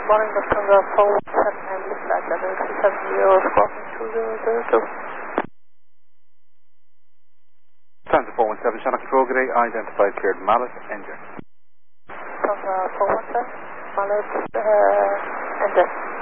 morning, Lufthansa 417 Hamlet, flight level 370, squawking 2002. Lufthansa 417, Channel Control, good day, identified cleared Mallet, engine. Lufthansa 417, Mallet, engine.